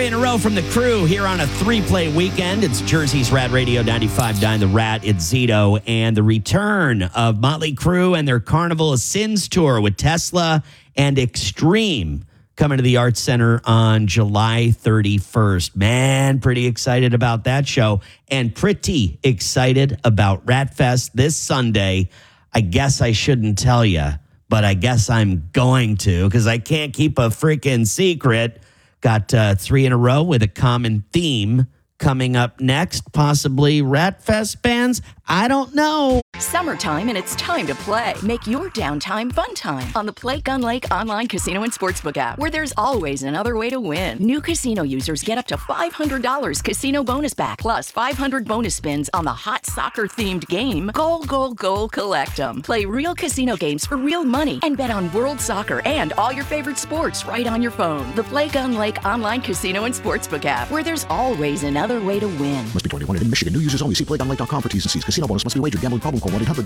in a row from the crew here on a 3-play weekend. It's Jersey's Rad Radio 95.9 The Rat. It's Zito and the return of Motley Crue and their Carnival of Sins tour with Tesla and Extreme coming to the Arts Center on July 31st. Man, pretty excited about that show and pretty excited about Ratfest this Sunday. I guess I shouldn't tell you, but I guess I'm going to because I can't keep a freaking secret. Got 3 in a row with a common theme coming up next. Possibly Ratfest bands? I don't know. Summertime and it's time to play. Make your downtime fun time on the Play Gun Lake online casino and sportsbook app, where there's always another way to win. New casino users get up to $500 casino bonus back, plus 500 bonus spins on the hot soccer-themed game, Goal, Goal, Goal, Collect 'em. Play real casino games for real money and bet on world soccer and all your favorite sports right on your phone. The Play Gun Lake online casino and sportsbook app, where there's always another way to win. Must be 21 and in Michigan. New users only. See playgunlake.com for T's and C's. Casino bonus must be wagered. Gambling problem? Call 1-800.